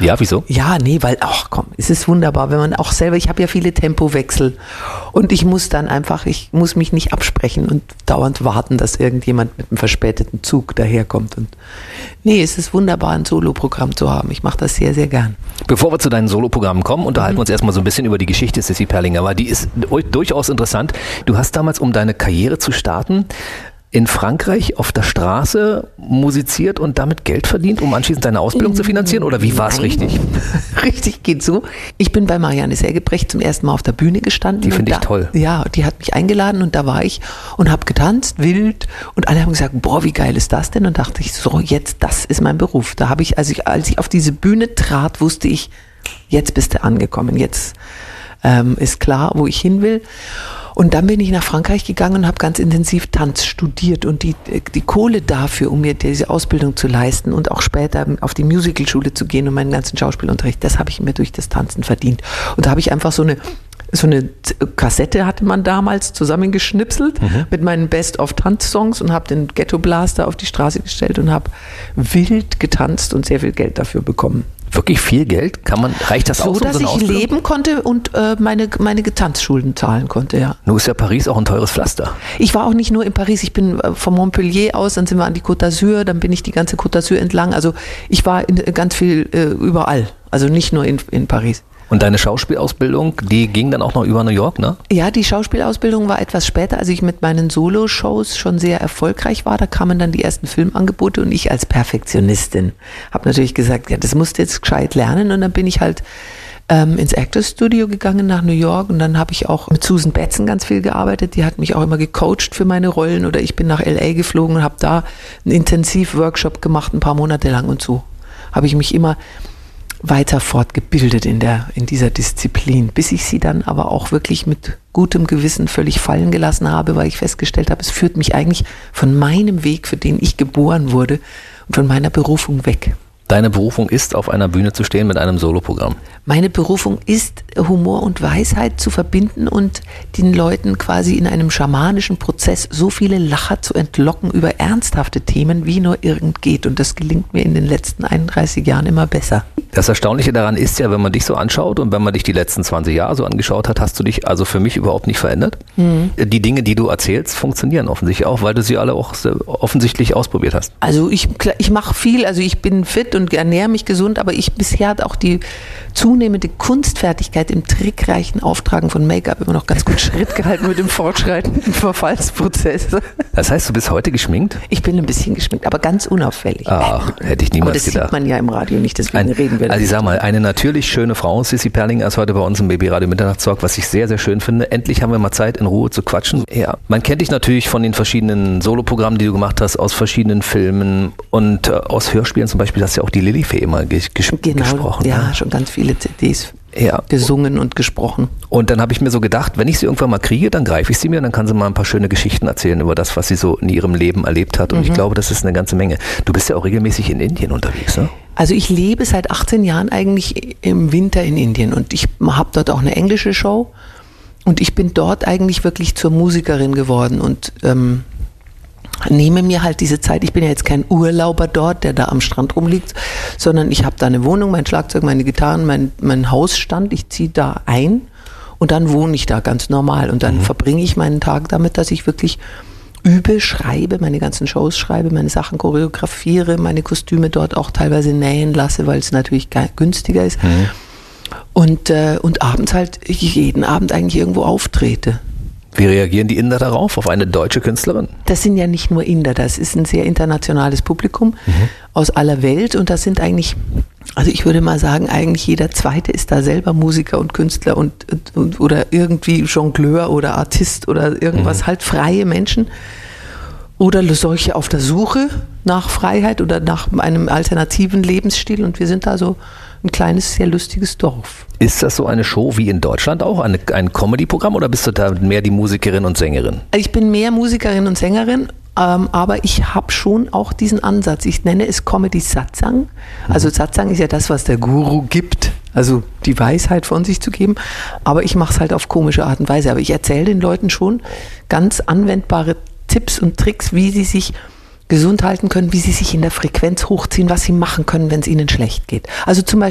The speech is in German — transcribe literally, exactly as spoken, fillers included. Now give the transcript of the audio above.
Ja, wieso? Ja, nee, weil, ach komm, es ist wunderbar, wenn man auch selber, ich habe ja viele Tempowechsel und ich muss dann einfach, ich muss mich nicht absprechen und dauernd warten, dass irgendjemand mit einem verspäteten Zug daherkommt. Und nee, es ist wunderbar, ein Soloprogramm zu haben. Ich mache das sehr, sehr gern. Bevor wir zu deinen Soloprogrammen kommen, unterhalten wir uns erstmal so ein bisschen über die Geschichte Sissi Perlinger, weil die ist durchaus interessant. Du hast damals, um deine Karriere zu starten, in Frankreich auf der Straße musiziert und damit Geld verdient, um anschließend deine Ausbildung zu finanzieren? Oder wie war es richtig? Richtig geht so. Ich bin bei Marianne Sägebrecht zum ersten Mal auf der Bühne gestanden. Die finde ich da, toll. Ja, die hat mich eingeladen und da war ich und habe getanzt, wild. Und alle haben gesagt, boah, wie geil ist das denn? Und dachte ich, so jetzt, das ist mein Beruf. Da habe ich, als ich, als ich auf diese Bühne trat, wusste ich, jetzt bist du angekommen. Jetzt ähm, ist klar, wo ich hin will. Und dann bin ich nach Frankreich gegangen und habe ganz intensiv Tanz studiert und die, die Kohle dafür, um mir diese Ausbildung zu leisten und auch später auf die Musicalschule zu gehen und meinen ganzen Schauspielunterricht, das habe ich mir durch das Tanzen verdient. Und da habe ich einfach so eine so eine Kassette hatte man damals zusammengeschnipselt mhm. mit meinen Best-of-Tanz-Songs und habe den Ghetto Blaster auf die Straße gestellt und habe wild getanzt und sehr viel Geld dafür bekommen. Wirklich viel Geld? Kann man, reicht das so, aus, um dass so eine ich Ausbildung? leben konnte und äh, meine, meine Tanzschulden zahlen konnte, ja. Nun ist ja Paris auch ein teures Pflaster. Ich war auch nicht nur in Paris, ich bin äh, von Montpellier aus, dann sind wir an die Côte d'Azur, dann bin ich die ganze Côte d'Azur entlang. Also ich war in, ganz viel äh, überall, also nicht nur in, in Paris. Und deine Schauspielausbildung, die ging dann auch noch über New York, ne? Ja, die Schauspielausbildung war etwas später, als ich mit meinen Solo-Shows schon sehr erfolgreich war. Da kamen dann die ersten Filmangebote und ich als Perfektionistin habe natürlich gesagt, ja, das musst du jetzt gescheit lernen. Und dann bin ich halt ähm, ins Actors Studio gegangen nach New York und dann habe ich auch mit Susan Batson ganz viel gearbeitet. Die hat mich auch immer gecoacht für meine Rollen oder ich bin nach L A geflogen und habe da einen Intensivworkshop gemacht, ein paar Monate lang und so habe ich mich immer weiter fortgebildet in der, in dieser Disziplin, bis ich sie dann aber auch wirklich mit gutem Gewissen völlig fallen gelassen habe, weil ich festgestellt habe, es führt mich eigentlich von meinem Weg, für den ich geboren wurde und von meiner Berufung weg. Deine Berufung ist, auf einer Bühne zu stehen mit einem Soloprogramm. Meine Berufung ist, Humor und Weisheit zu verbinden und den Leuten quasi in einem schamanischen Prozess so viele Lacher zu entlocken über ernsthafte Themen, wie nur irgend geht. Und das gelingt mir in den letzten einunddreißig Jahren immer besser. Das Erstaunliche daran ist ja, wenn man dich so anschaut und wenn man dich die letzten zwanzig Jahre so angeschaut hat, hast du dich also für mich überhaupt nicht verändert. Mhm. Die Dinge, die du erzählst, funktionieren offensichtlich auch, weil du sie alle auch offensichtlich ausprobiert hast. Also ich, ich mache viel, also ich bin fit und ernähre mich gesund, aber ich bisher hat auch die zunehmende Kunstfertigkeit im trickreichen Auftragen von Make-up immer noch ganz gut Schritt gehalten mit dem fortschreitenden Verfallsprozess. Das heißt, du bist heute geschminkt? Ich bin ein bisschen geschminkt, aber ganz unauffällig. Ach, hätte ich niemals aber das gedacht. Das sieht man ja im Radio nicht, deswegen ein, reden wir. Also ich sag mal, eine natürlich schöne Frau, Sissi Perlinger, ist heute bei uns im Baby Radio Mitternachtstalk, was ich sehr, sehr schön finde. Endlich haben wir mal Zeit, in Ruhe zu quatschen. Ja, man kennt dich natürlich von den verschiedenen Soloprogrammen, die du gemacht hast, aus verschiedenen Filmen und äh, aus Hörspielen zum Beispiel, hast du ja auch die Lilifee immer ges- ges- genau, gesprochen. Ja, ne? schon ganz viele C Ds. Ja. Gesungen und gesprochen. Und dann habe ich mir so gedacht, wenn ich sie irgendwann mal kriege, dann greife ich sie mir, dann kann sie mal ein paar schöne Geschichten erzählen über das, was sie so in ihrem Leben erlebt hat. Und mhm. ich glaube, das ist eine ganze Menge. Du bist ja auch regelmäßig in Indien unterwegs, ne? Also ich lebe seit achtzehn Jahren eigentlich im Winter in Indien und ich habe dort auch eine englische Show und ich bin dort eigentlich wirklich zur Musikerin geworden und ähm, nehme mir halt diese Zeit, ich bin ja jetzt kein Urlauber dort, der da am Strand rumliegt, sondern ich habe da eine Wohnung, mein Schlagzeug, meine Gitarren, mein, mein Hausstand, ich ziehe da ein und dann wohne ich da ganz normal und dann mhm. verbringe ich meinen Tag damit, dass ich wirklich übe, schreibe, meine ganzen Shows schreibe, meine Sachen choreografiere, meine Kostüme dort auch teilweise nähen lasse, weil es natürlich günstiger ist mhm. und, äh, und abends halt jeden Abend eigentlich irgendwo auftrete. Wie reagieren die Inder darauf, auf eine deutsche Künstlerin? Das sind ja nicht nur Inder, das ist ein sehr internationales Publikum mhm. aus aller Welt und das sind eigentlich, also ich würde mal sagen, eigentlich jeder Zweite ist da selber Musiker und Künstler und, und oder irgendwie Jongleur oder Artist oder irgendwas, mhm. halt freie Menschen oder solche auf der Suche nach Freiheit oder nach einem alternativen Lebensstil und wir sind da so ein kleines, sehr lustiges Dorf. Ist das so eine Show wie in Deutschland auch, eine, ein Comedy-Programm oder bist du da mehr die Musikerin und Sängerin? Ich bin mehr Musikerin und Sängerin, ähm, aber ich habe schon auch diesen Ansatz. Ich nenne es Comedy Satsang. Also Satsang ist ja das, was der Guru gibt, also die Weisheit von sich zu geben, aber ich mache es halt auf komische Art und Weise. Aber ich erzähle den Leuten schon ganz anwendbare Tipps und Tricks, wie sie sich gesund halten können, wie sie sich in der Frequenz hochziehen, was sie machen können, wenn es ihnen schlecht geht. Also zum Beispiel